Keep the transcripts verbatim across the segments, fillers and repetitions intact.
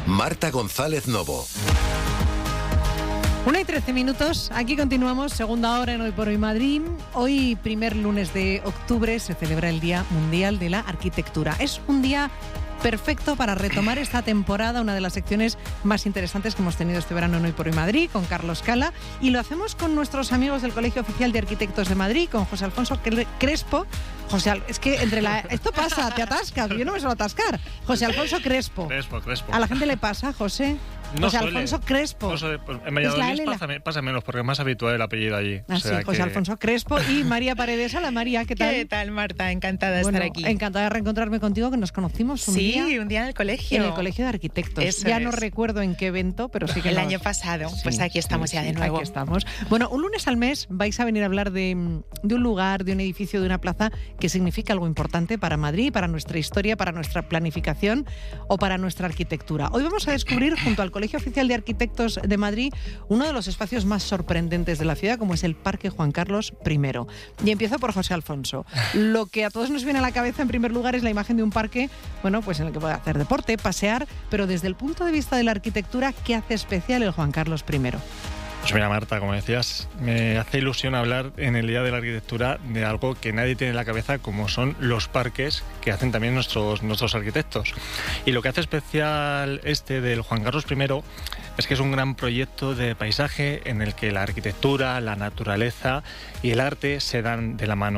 Marta González Novo. Una y trece minutos, aquí continuamos, segunda hora en Hoy por Hoy Madrid. Hoy, primer lunes de octubre, se celebra el Día Mundial de la Arquitectura. Es un día perfecto para retomar esta temporada, una de las secciones más interesantes que hemos tenido este verano en Hoy por Hoy Madrid, con Carlos Cala, y lo hacemos con nuestros amigos del Colegio Oficial de Arquitectos de Madrid, con José Alfonso Crespo. José, Al- es que entre la... Esto pasa, te atascas, yo no me suelo atascar. José Alfonso Crespo. Crespo, Crespo. ¿A la gente le pasa, José? No José suele, Alfonso Crespo. No suele, pues, en Es la Valladolid L, la- pasa, pasa menos, porque es más habitual el apellido allí. Ah, o sea sí, José que- Alfonso Crespo y María Paredes. Hola María, ¿qué tal? ¿Qué tal, Marta? Encantada de Bueno, estar aquí. encantada de reencontrarme contigo, que nos conocimos un sí, día un día en el colegio. en el Colegio de Arquitectos. Eso ya es. no recuerdo en qué evento, pero sí que El nos- año pasado. Sí, Pues aquí estamos sí, ya sí, de nuevo. Aquí estamos. Bueno, un lunes al mes vais a venir a hablar de, de un lugar, de un edificio, de una plaza que significa algo importante para Madrid, para nuestra historia, para nuestra planificación o para nuestra arquitectura. Hoy vamos a descubrir, junto al Colegio Oficial de Arquitectos de Madrid, uno de los espacios más sorprendentes de la ciudad, como es el Parque Juan Carlos primero. Y empiezo por José Alfonso. Lo que a todos nos viene a la cabeza, en primer lugar, es la imagen de un parque, bueno, pues en el que puede hacer deporte, pasear, pero desde el punto de vista de la arquitectura, ¿qué hace especial el Juan Carlos primero? Pues mira, Marta, como decías, me hace ilusión hablar en el Día de la Arquitectura de algo que nadie tiene en la cabeza, como son los parques que hacen también nuestros, nuestros arquitectos. Y lo que hace especial este del Juan Carlos primero es que es un gran proyecto de paisaje en el que la arquitectura, la naturaleza y el arte se dan de la mano.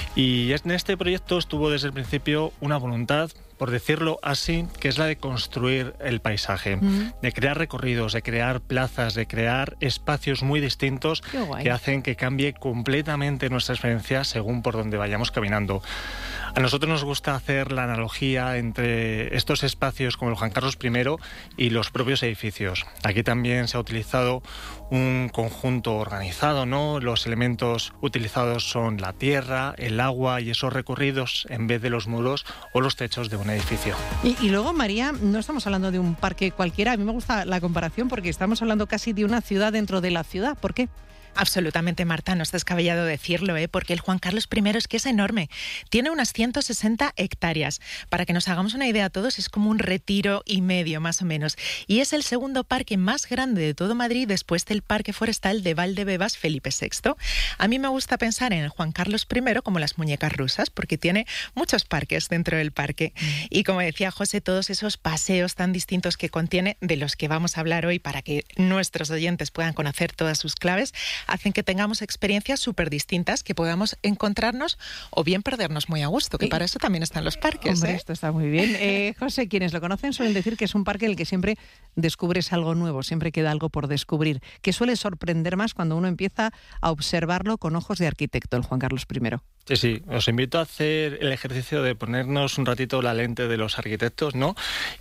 Y en este proyecto estuvo desde el principio una voluntad, por decirlo así, que es la de construir el paisaje, Mm. de crear recorridos, de crear plazas, de crear espacios muy distintos Qué guay. que hacen que cambie completamente nuestra experiencia según por donde vayamos caminando. A nosotros nos gusta hacer la analogía entre estos espacios como el Juan Carlos primero y los propios edificios. Aquí también se ha utilizado un conjunto organizado, ¿no? Los elementos utilizados son la tierra, el agua y esos recorridos en vez de los muros o los techos de un edificio. Y, y luego, María, no estamos hablando de un parque cualquiera. A mí me gusta la comparación porque estamos hablando casi de una ciudad dentro de la ciudad. ¿Por qué? Absolutamente, Marta, no es descabellado decirlo, ¿eh? Porque el Juan Carlos primero es que es enorme. Tiene unas ciento sesenta hectáreas. Para que nos hagamos una idea a todos, es como un retiro y medio, más o menos. Y es el segundo parque más grande de todo Madrid después del Parque Forestal de Valdebebas Felipe sexto. A mí me gusta pensar en el Juan Carlos primero como las muñecas rusas, porque tiene muchos parques dentro del parque. Y como decía José, todos esos paseos tan distintos que contiene, de los que vamos a hablar hoy para que nuestros oyentes puedan conocer todas sus claves, hacen que tengamos experiencias súper distintas, que podamos encontrarnos o bien perdernos muy a gusto, que para eso también están los parques. Hombre, ¿eh? esto está muy bien. Eh, José, quienes lo conocen suelen decir que es un parque en el que siempre descubres algo nuevo, siempre queda algo por descubrir, que suele sorprender más cuando uno empieza a observarlo con ojos de arquitecto, el Juan Carlos primero. Sí, sí, os invito a hacer el ejercicio de ponernos un ratito la lente de los arquitectos, ¿no?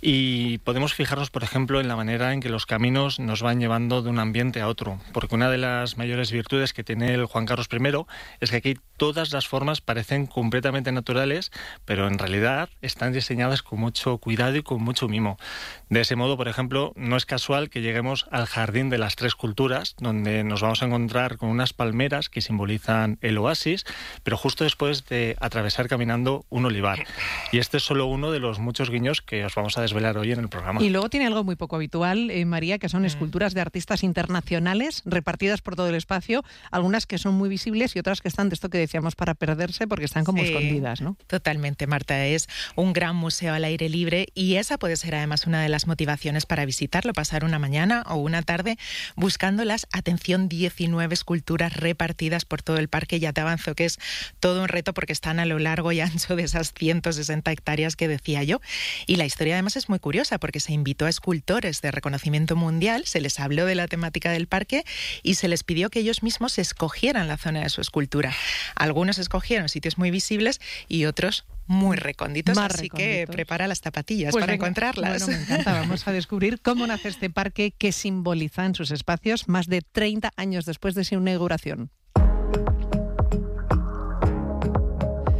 Y podemos fijarnos, por ejemplo, en la manera en que los caminos nos van llevando de un ambiente a otro, porque una de las mayores virtudes que tiene el Juan Carlos primero es que aquí todas las formas parecen completamente naturales, pero en realidad están diseñadas con mucho cuidado y con mucho mimo. De ese modo, por ejemplo, no es casual que lleguemos al Jardín de las Tres Culturas, donde nos vamos a encontrar con unas palmeras que simbolizan el oasis, pero justo después de atravesar caminando un olivar. Y este es solo uno de los muchos guiños que os vamos a desvelar hoy en el programa. Y luego tiene algo muy poco habitual, eh, María, que son esculturas de artistas internacionales repartidas por todo el espacio, algunas que son muy visibles y otras que están de esto que decíamos para perderse porque están como Sí, escondidas, ¿no? Totalmente, Marta. Es un gran museo al aire libre y esa puede ser además una de las motivaciones para visitarlo, pasar una mañana o una tarde buscando las, atención, diecinueve esculturas repartidas por todo el parque. Ya te avanzo que es todo un reto porque están a lo largo y ancho de esas ciento sesenta hectáreas que decía yo. Y la historia además es muy curiosa porque se invitó a escultores de reconocimiento mundial, se les habló de la temática del parque y se les pidió que ellos mismos escogieran la zona de su escultura. Algunos escogieron sitios muy visibles y otros muy recónditos, Más así recónditos. que prepara las zapatillas Pues para venga, encontrarlas. Bueno, me encanta. Vamos a descubrir cómo nace este parque que simboliza en sus espacios más de treinta años después de su inauguración. Y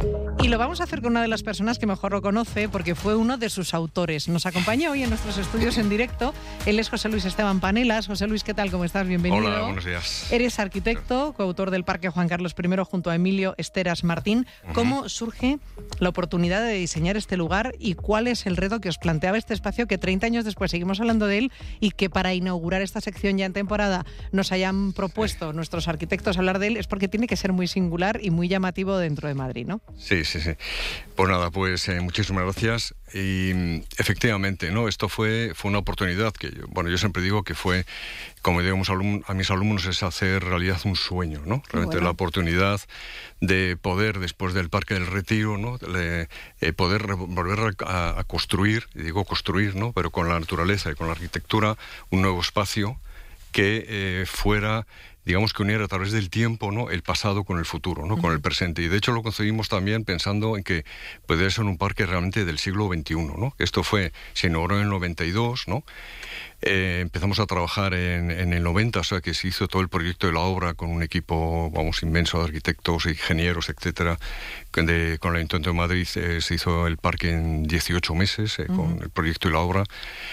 lo vamos a hacer con una de las personas que mejor lo conoce, porque fue uno de sus autores. Nos acompaña hoy en nuestros estudios en directo. Él es José Luis Esteban Panelas. José Luis, ¿qué tal? ¿Cómo estás? Bienvenido. Hola, buenos días. Eres arquitecto, coautor del Parque Juan Carlos primero junto a Emilio Esteras Martín. ¿Cómo uh-huh. surge la oportunidad de diseñar este lugar y cuál es el reto que os planteaba este espacio que treinta años después seguimos hablando de él y que para inaugurar esta sección ya en temporada nos hayan propuesto nuestros arquitectos hablar de él? Es porque tiene que ser muy singular y muy llamativo dentro de Madrid, ¿no? Sí, sí, sí. Pues nada, pues eh, muchísimas gracias. Y efectivamente, ¿no? Esto fue, fue una oportunidad que, yo, bueno, yo siempre digo que fue, como digo a mis alumnos, es hacer realidad un sueño, ¿no? Realmente bueno. La oportunidad de poder, después del Parque del Retiro, ¿no? Le, eh, poder re- volver a, a construir, y digo construir, ¿no? Pero con la naturaleza y con la arquitectura, un nuevo espacio que eh, fuera, digamos, que uniera a través del tiempo, ¿no? El pasado con el futuro, ¿no? Uh-huh. Con el presente. Y de hecho lo concebimos también pensando en que podría ser un parque realmente del siglo veintiuno, ¿no? Esto fue, se inauguró en el noventa y dos, ¿no? Eh, empezamos a trabajar en, en el noventa, o sea que se hizo todo el proyecto de la obra con un equipo, vamos, inmenso de arquitectos, ingenieros, etcétera. De, con el Ayuntamiento de Madrid eh, se hizo el parque en dieciocho meses eh, uh-huh. con el proyecto y la obra.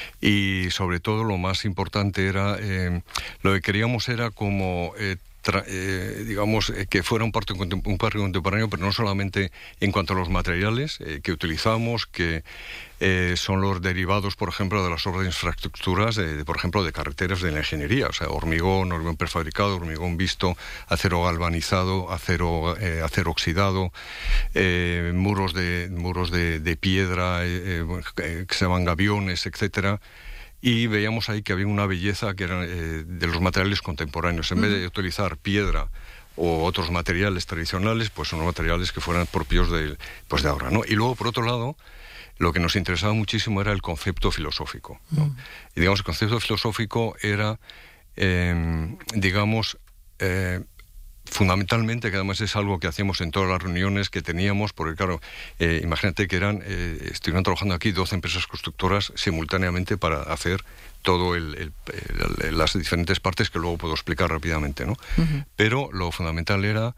Y sobre todo lo más importante era, eh, lo que queríamos era como... Eh, Tra, eh, digamos, eh, que fuera un parque, un parque contemporáneo, pero no solamente en cuanto a los materiales eh, que utilizamos, que eh, son los derivados, por ejemplo, de las obras de infraestructuras, de, de, por ejemplo, de carreteras, de la ingeniería, o sea, hormigón, hormigón prefabricado, hormigón visto, acero galvanizado, acero, eh, acero oxidado, eh, muros de muros de, de piedra, eh, eh, que se llaman gaviones, etcétera. Y veíamos ahí que había una belleza que era eh, de los materiales contemporáneos. En uh-huh. vez de utilizar piedra o otros materiales tradicionales, pues son materiales que fueran propios de, pues de ahora, ¿no? Y luego, por otro lado, lo que nos interesaba muchísimo era el concepto filosófico, ¿no? Uh-huh. Y digamos, el concepto filosófico era, eh, digamos... Eh, fundamentalmente, que además es algo que hacíamos en todas las reuniones que teníamos, porque claro, eh, imagínate que eran, eh, estuvieron trabajando aquí doce empresas constructoras simultáneamente para hacer todo el, el, el, el, las diferentes partes que luego puedo explicar rápidamente, ¿no? Uh-huh. Pero lo fundamental era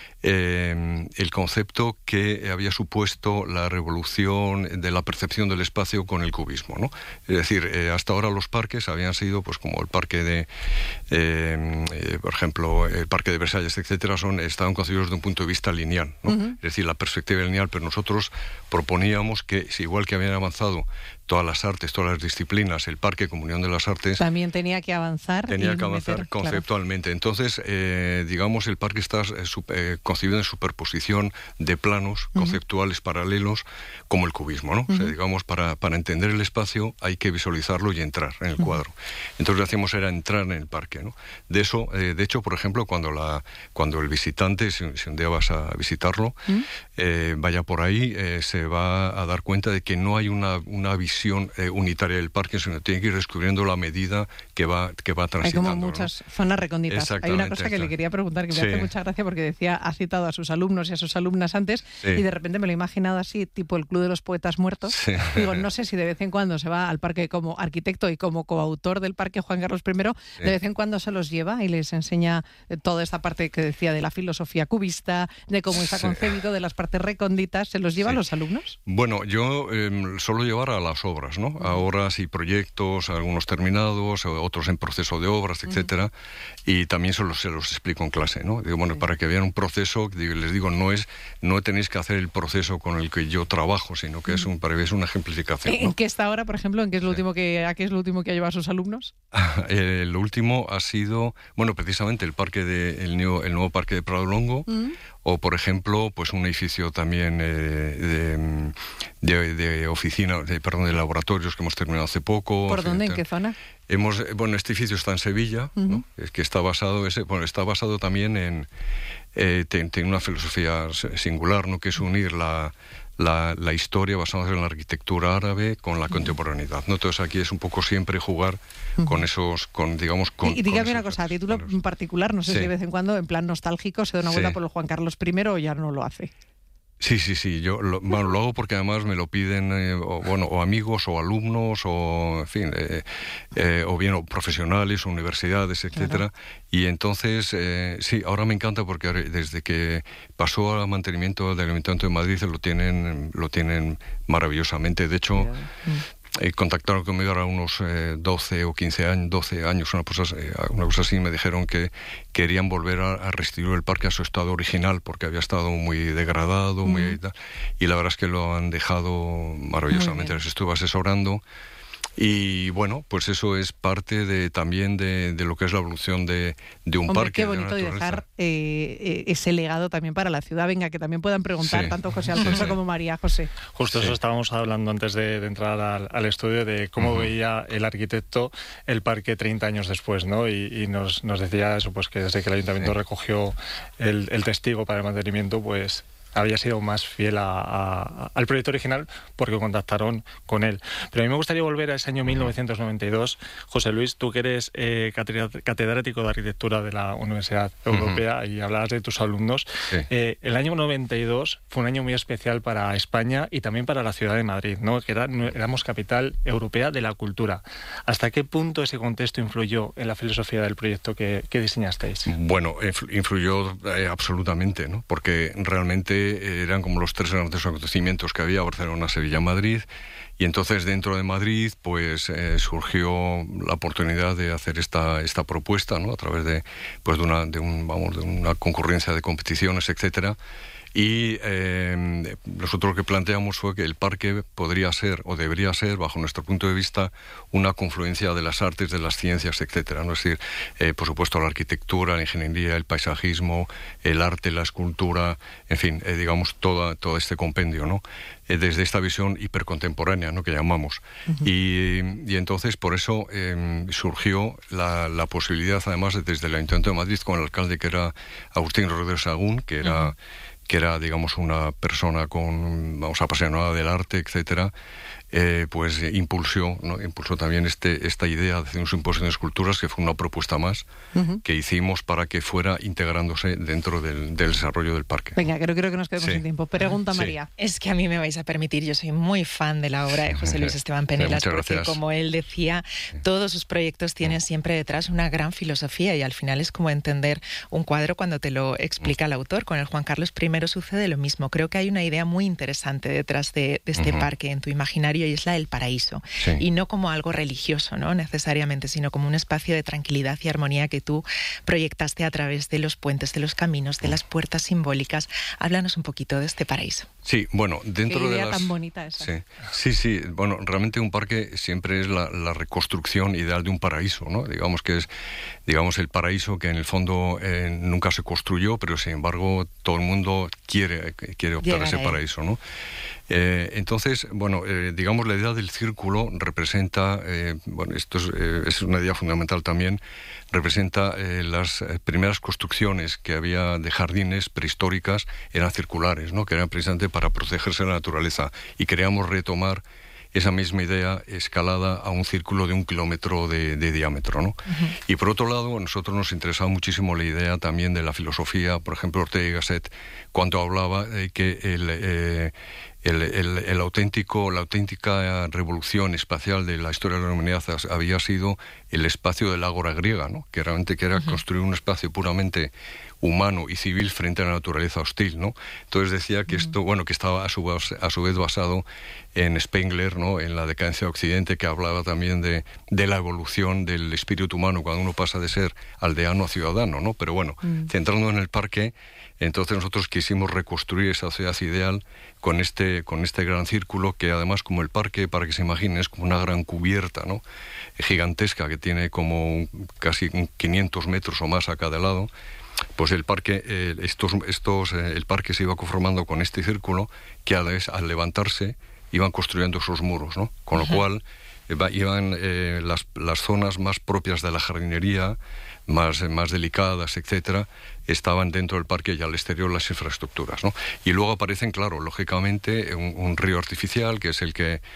eh, el concepto que había supuesto la revolución de la percepción del espacio con el cubismo, ¿no? Es decir, eh, hasta ahora los parques habían sido, pues como el parque de, eh, eh, por ejemplo, el parque de Versalles, etcétera, son, estaban concebidos desde un punto de vista lineal, ¿no? Uh-huh. Es decir, la perspectiva lineal, pero nosotros proponíamos que, si igual que habían avanzado todas las artes, todas las disciplinas, el Parque Comunión de las Artes... También tenía que avanzar. Tenía que avanzar meter, conceptualmente. Claro. Entonces, eh, digamos, el parque está eh, eh, concebido en superposición de planos uh-huh. conceptuales paralelos, como el cubismo, ¿no? Uh-huh. O sea, digamos, para, para entender el espacio hay que visualizarlo y entrar en el uh-huh. cuadro. Entonces, lo que hacíamos era entrar en el parque, ¿no? De eso, eh, de hecho, por ejemplo, cuando la cuando el visitante, si, si un día vas a visitarlo, uh-huh. eh, vaya por ahí, eh, se va a dar cuenta de que no hay una, una visión Eh, unitaria del parque, sino tiene que ir descubriendo la medida que va que va transitando. Hay como muchas, ¿no? Zonas recónditas. Hay una cosa que le quería preguntar que me sí. hace mucha gracia porque decía, ha citado a sus alumnos y a sus alumnas antes sí. y de repente me lo he imaginado así, tipo el Club de los Poetas Muertos. Sí. Digo, no sé si de vez en cuando se va al parque como arquitecto y como coautor del Parque Juan Carlos primero, sí. de vez en cuando se los lleva y les enseña toda esta parte que decía de la filosofía cubista, de cómo está sí. concebido, de las partes recónditas. ¿Se los lleva sí. a los alumnos? Bueno, yo eh, suelo llevar a las obras, ¿no? A obras y proyectos, algunos terminados, otros en proceso de obras, etcétera, uh-huh. y también se los, se los explico en clase, ¿no? Digo, bueno, sí. para que vean un proceso, les digo, no es, no tenéis que hacer el proceso con el que yo trabajo, sino que uh-huh. es un, para que es una ejemplificación, ¿no? ¿En qué está ahora, por ejemplo? ¿En qué es lo sí. último que, a qué es lo último que ha llevado a sus alumnos? eh, lo último ha sido, bueno, precisamente el parque de, el, nuevo, el nuevo parque de Prado Longo, uh-huh. o por ejemplo, pues un edificio también eh, de, de, de oficina, de, perdón, de laboratorios que hemos terminado hace poco. ¿Por dónde? ¿En qué zona? Hemos, bueno, este edificio está en Sevilla, uh-huh. ¿no? Es que está basado, ese, bueno, está basado también en, eh, tiene, tiene una filosofía singular, ¿no? Que es unir la La, la historia basada en la arquitectura árabe con la contemporaneidad, ¿no? Entonces aquí es un poco siempre jugar uh-huh. con esos, con digamos... Con, y, y dígame una cosa, a título particular, no sé sí. si de vez en cuando, en plan nostálgico, se da una vuelta sí. por el Juan Carlos primero o ya no lo hace. Sí, sí, sí. Yo lo, bueno, lo hago porque además me lo piden, eh, o, bueno, o amigos, o alumnos, o en fin, eh, eh, o bien o profesionales, o universidades, etcétera. Claro. Y entonces, eh, sí, ahora me encanta porque desde que pasó al mantenimiento del Ayuntamiento de Madrid lo tienen, lo tienen maravillosamente. De hecho, eh, contactaron conmigo ahora unos eh, doce o quince años, doce años, una cosa, eh, una cosa así, me dijeron que querían volver a, a restituir el parque a su estado original porque había estado muy degradado, mm. muy y la verdad es que lo han dejado maravillosamente. Les estuve asesorando. Y bueno, pues eso es parte de también de, de lo que es la evolución de, de un Hombre, parque. Qué bonito de dejar eh, ese legado también para la ciudad. Venga, que también puedan preguntar sí. tanto José Alfonso sí, sí. como María José. Justo sí. eso estábamos hablando antes de, de entrar al, al estudio, de cómo uh-huh. veía el arquitecto el parque treinta años después, ¿no? Y, y nos, nos decía eso, pues que desde que el Ayuntamiento sí. recogió el, el testigo para el mantenimiento, pues había sido más fiel a, a, al proyecto original porque contactaron con él. Pero a mí me gustaría volver a ese año mil novecientos noventa y dos. José Luis, tú que eres eh, catedrático de arquitectura de la Universidad Europea uh-huh. y hablabas de tus alumnos, sí. eh, el año noventa y dos fue un año muy especial para España y también para la ciudad de Madrid, ¿no? Que era, éramos capital europea de la cultura. ¿Hasta qué punto ese contexto influyó en la filosofía del proyecto que, que diseñasteis? Bueno, influyó eh, absolutamente, ¿no? Porque realmente eran como los tres grandes acontecimientos que había: Barcelona, Sevilla, Madrid. Y entonces dentro de Madrid pues eh, surgió la oportunidad de hacer esta esta propuesta, ¿no? A través de pues de una de un vamos de una concurrencia de competiciones, etcétera. Y eh, nosotros lo que planteamos fue que el parque podría ser, o debería ser, bajo nuestro punto de vista, una confluencia de las artes, de las ciencias, etcétera, ¿no? Es decir, eh, por supuesto, la arquitectura, la ingeniería, el paisajismo, el arte, la escultura, en fin, eh, digamos, toda, todo este compendio, ¿no? Eh, desde esta visión hipercontemporánea, ¿no? Que llamamos. Uh-huh. Y, y entonces, por eso, eh, surgió la, la posibilidad, además, desde el Ayuntamiento de Madrid, con el alcalde, que era Agustín Rodríguez Sagún, que era... Uh-huh. que era, digamos, una persona con, vamos, apasionada del arte, etcétera, eh, pues impulsó, ¿no? impulsó también este, esta idea de hacer un simposio de esculturas, que fue una propuesta más uh-huh. que hicimos para que fuera integrándose dentro del, del desarrollo del parque. Venga, creo, creo que nos quedamos sí. sin tiempo. Pregunta, sí. María. Es que a mí me vais a permitir, yo soy muy fan de la obra de José Luis Esteban Penelas, sí, porque gracias. Como él decía, todos sus proyectos tienen siempre detrás una gran filosofía y al final es como entender un cuadro cuando te lo explica el autor. Con el Juan Carlos primero sucede lo mismo. Creo que hay una idea muy interesante detrás de, de este uh-huh. parque en tu imaginario, y es la del paraíso. Sí. Y no como algo religioso, ¿no? necesariamente, sino como un espacio de tranquilidad y armonía que tú proyectaste a través de los puentes, de los caminos, de las puertas simbólicas. Háblanos un poquito de este paraíso. Sí, bueno, dentro Qué idea de las... tan bonita esa. Sí, sí, sí, bueno, realmente un parque siempre es la, la reconstrucción ideal de un paraíso, ¿no? Digamos que es, digamos, el paraíso que en el fondo eh, nunca se construyó, pero sin embargo todo el mundo quiere, quiere optar a ese paraíso, ¿no? Eh, entonces, bueno, eh, digamos, la idea del círculo representa, eh, bueno, esto es, eh, es una idea fundamental también, representa eh, las primeras construcciones que había de jardines prehistóricas, eran circulares, ¿no? Que eran precisamente para protegerse de la naturaleza, y queríamos retomar esa misma idea escalada a un círculo de un kilómetro de, de diámetro, ¿no? Uh-huh. Y por otro lado, a nosotros nos interesaba muchísimo la idea también de la filosofía. Por ejemplo, Ortega y Gasset, cuando hablaba de que el... Eh, El, el, el auténtico, la auténtica revolución espacial de la historia de la humanidad había sido el espacio del ágora griega, ¿no? Que realmente que era uh-huh. construir un espacio puramente humano y civil frente a la naturaleza hostil, ¿no? Entonces decía que uh-huh. esto, bueno, que estaba a su, a su vez basado en Spengler, ¿no? En la decadencia de Occidente, que hablaba también de, de la evolución del espíritu humano cuando uno pasa de ser aldeano a ciudadano, ¿no? Pero bueno, uh-huh. centrándonos en el parque, entonces nosotros quisimos reconstruir esa ciudad ideal con este, con este gran círculo, que además, como el parque, para que se imaginen, es como una gran cubierta, ¿no? Gigantesca, que tiene como casi quinientos metros o más a cada lado. Pues el parque, eh, estos, estos, eh, el parque se iba conformando con este círculo, que al, al levantarse iban construyendo esos muros, ¿no? Con lo uh-huh. cual eh, iban eh, las, las zonas más propias de la jardinería, más, más delicadas, etcétera, estaban dentro del parque, y al exterior las infraestructuras, ¿no? Y luego aparecen, claro, lógicamente, un, un río artificial, que es el que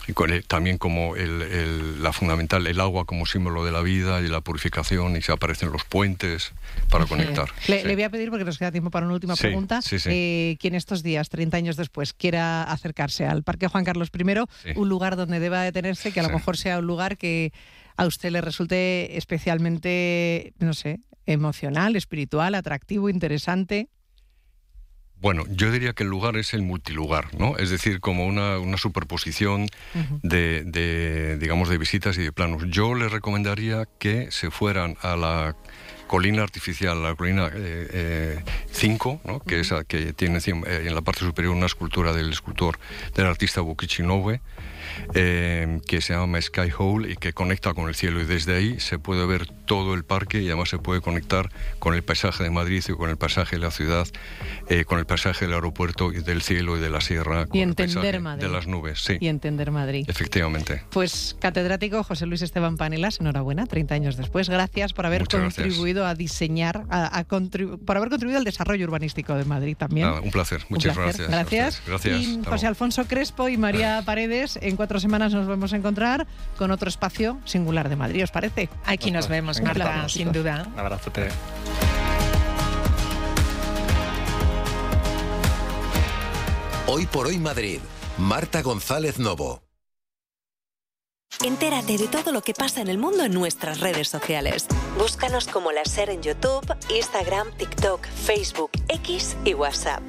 y con el, también como el, el, la fundamental, el agua como símbolo de la vida y la purificación, y se aparecen los puentes para conectar. Le, sí. le voy a pedir, porque nos queda tiempo para una última sí, pregunta, sí, sí. Eh, quien estos días, treinta años después, quiera acercarse al Parque Juan Carlos primero, sí. un lugar donde deba detenerse, que a lo sí. mejor sea un lugar que a usted le resulte especialmente, no sé, emocional, espiritual, atractivo, interesante. Bueno, yo diría que el lugar es el multilugar, ¿no? Es decir, como una, una superposición uh-huh. de, de, digamos, de visitas y de planos. Yo les recomendaría que se fueran a la colina artificial, la colina cinco, eh, eh, ¿no? que, uh-huh. es a, que tiene eh, en la parte superior una escultura del escultor, del artista Bukichi Inoue, Eh, que se llama Sky Hole y que conecta con el cielo, y desde ahí se puede ver todo el parque y además se puede conectar con el paisaje de Madrid y con el paisaje de la ciudad, eh, con el paisaje del aeropuerto y del cielo y de la sierra, con y el entender paisaje Madrid. de las nubes. Sí. Y entender Madrid. Efectivamente. Pues catedrático José Luis Esteban Panelas, enhorabuena, treinta años después. Gracias por haber Muchas contribuido gracias. a diseñar, a, a contribu- por haber contribuido al desarrollo urbanístico de Madrid también. Nada, un placer. Muchas un placer. gracias. Gracias. Gracias. Y José Alfonso Crespo y María Paredes, en cuatro semanas nos vamos a encontrar con otro espacio singular de Madrid, ¿os parece? Aquí nos vemos, Un Marta, aplauso. sin duda. Un abrazote. Hoy por hoy Madrid. Marta González Novo. Entérate de todo lo que pasa en el mundo en nuestras redes sociales. Búscanos como La Ser en YouTube, Instagram, TikTok, Facebook, X y WhatsApp.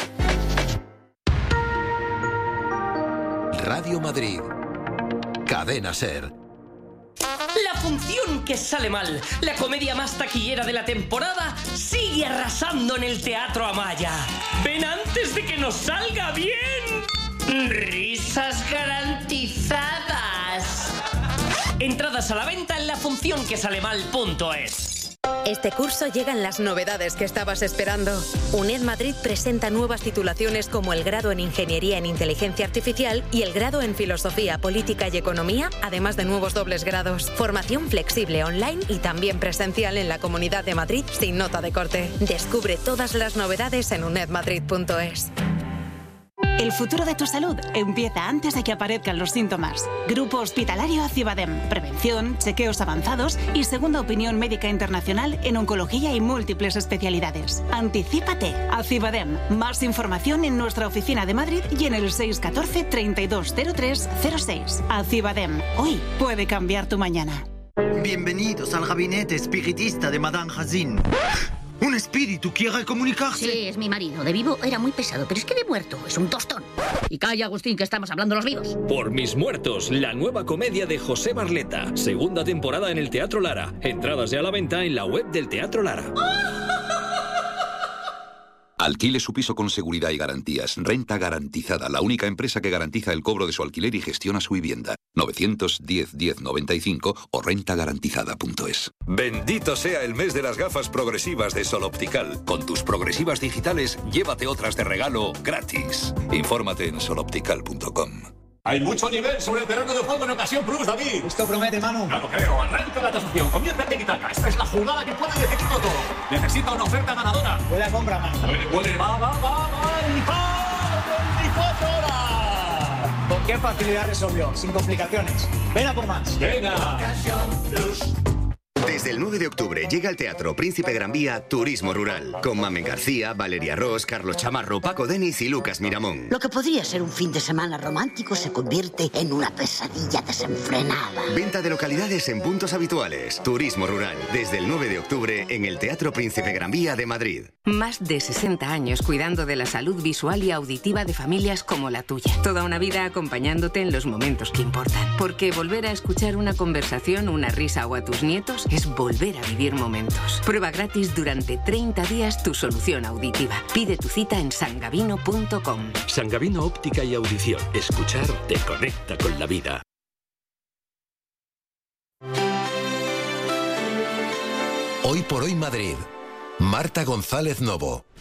Radio Madrid. Cadena Ser. La función que sale mal, la comedia más taquillera de la temporada, sigue arrasando en el Teatro Amaya. ¡Ven antes de que nos salga bien! ¡Risas garantizadas! Entradas a la venta en la función que sale mal punto es. Este curso llegan las novedades que estabas esperando. UNED Madrid presenta nuevas titulaciones como el grado en Ingeniería en Inteligencia Artificial y el grado en Filosofía, Política y Economía, además de nuevos dobles grados. Formación flexible online y también presencial en la Comunidad de Madrid sin nota de corte. Descubre todas las novedades en uned madrid punto es. El futuro de tu salud empieza antes de que aparezcan los síntomas. Grupo Hospitalario Acibadem. Prevención, chequeos avanzados y segunda opinión médica internacional en oncología y múltiples especialidades. Anticípate. Acibadem. Más información en nuestra oficina de Madrid y en el seis uno cuatro, treinta y dos cero tres cero seis. Acibadem. Hoy puede cambiar tu mañana. Bienvenidos al gabinete espiritista de Madame Hazin. ¿Un espíritu quiere comunicarse? Sí, es mi marido. De vivo era muy pesado, pero es que de muerto es un tostón. Y calla, Agustín, que estamos hablando los vivos. Por mis muertos, la nueva comedia de José Barleta. Segunda temporada en el Teatro Lara. Entradas ya a la venta en la web del Teatro Lara. Alquile su piso con seguridad y garantías. Renta Garantizada, la única empresa que garantiza el cobro de su alquiler y gestiona su vivienda. novecientos diez, diez noventa y cinco o renta garantizada punto es. Bendito sea el mes de las gafas progresivas de Sol Optical. Con tus progresivas digitales, llévate otras de regalo gratis. Infórmate en sol optical punto com. Hay mucho nivel sobre el terreno de juego en ocasión plus, David. Esto promete, Manu. No lo creo. Arranca la tasación. Comienza el tiki-taka. Esta es la jugada que puede decidirlo todo. Necesita una oferta ganadora. Puede compra, Manu. Puede, puede. Va, va, va, va. Y va. veinticuatro horas. ¿Con qué facilidad resolvió? Sin complicaciones. Ven a por más. Venga. Desde el nueve de octubre llega al Teatro Príncipe Gran Vía Turismo Rural, con Mamen García, Valeria Ross, Carlos Chamarro, Paco Denis y Lucas Miramón. Lo que podría ser un fin de semana romántico se convierte en una pesadilla desenfrenada. Venta de localidades en puntos habituales. Turismo Rural, desde el nueve de octubre en el Teatro Príncipe Gran Vía de Madrid. Más de sesenta años cuidando de la salud visual y auditiva de familias como la tuya. Toda una vida acompañándote en los momentos que importan. Porque volver a escuchar una conversación, una risa o a tus nietos es volver a vivir momentos. Prueba gratis durante treinta días tu solución auditiva. Pide tu cita en sangavino punto com. Sangavino Óptica y Audición. Escuchar te conecta con la vida. Hoy por hoy Madrid. Marta González Novo.